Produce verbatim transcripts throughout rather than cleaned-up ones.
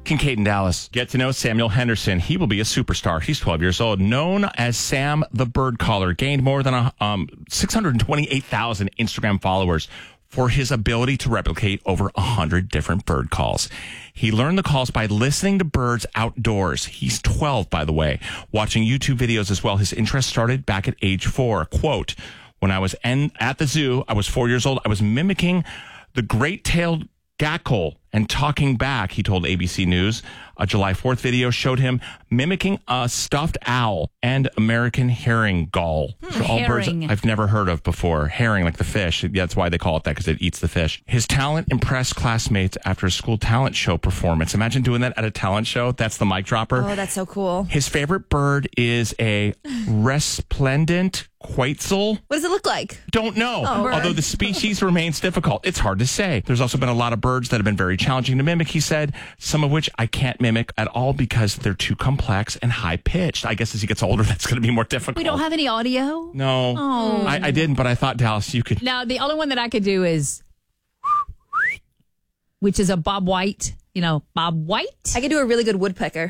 Kincaid in Dallas. Get to know Samuel Henderson. He will be a superstar. He's twelve years old. Known as Sam the Bird Caller. Gained more than a, um, six hundred twenty-eight thousand Instagram followers for his ability to replicate over one hundred different bird calls. He learned the calls by listening to birds outdoors. He's twelve, by the way. Watching YouTube videos as well. His interest started back at age four. Quote, when I was en- at the zoo, I was four years old. I was mimicking the great-tailed gackle and talking back, he told A B C News. A July fourth video showed him mimicking a stuffed owl and American herring gull. Hmm, all herring. birds I've never heard of before. Herring, like the fish. Yeah, that's why they call it that, because it eats the fish. His talent impressed classmates after a school talent show performance. Imagine doing that at a talent show. That's the mic dropper. Oh, that's so cool. His favorite bird is a resplendent quetzal. What does it look like? Don't know. Oh, Although the species remains difficult. It's hard to say. There's also been a lot of birds that have been very challenging to mimic, he said, some of which I can't mimic at all because they're too complex and high-pitched. I guess as he gets older, that's going to be more difficult. We don't have any audio? No. Oh. I, I didn't, but I thought, Dallas, you could. Now, the only one that I could do is, which is a Bob White. You know, Bob White. I could do a really good woodpecker.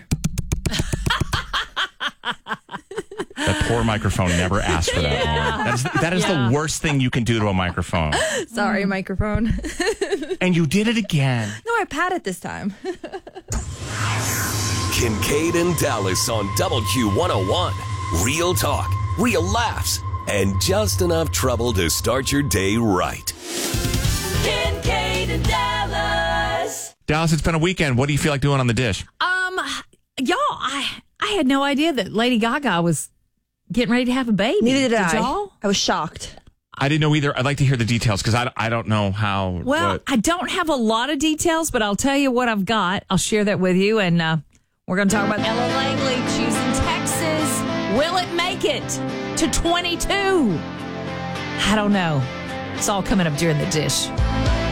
That poor microphone never asked for that. Yeah. Lauren. That is, that is Yeah. the worst thing you can do to a microphone. Sorry, microphone. And you did it again. No, I pat it this time. Kincaid and Dallas on W one oh one. Real talk, real laughs, and just enough trouble to start your day right. Kincaid and Dallas. Dallas, it's been a weekend. What do you feel like doing on the dish? Um, y'all, I I had no idea that Lady Gaga was getting ready to have a baby. Neither did, did I. y'all? I was shocked. I didn't know either. I'd like to hear the details because I, I don't know how. Well, what. I don't have a lot of details, but I'll tell you what I've got. I'll share that with you, and uh, we're going to talk about Ella Langley choosing Texas. Will it make it to twenty-two? I don't know. It's all coming up during the dish.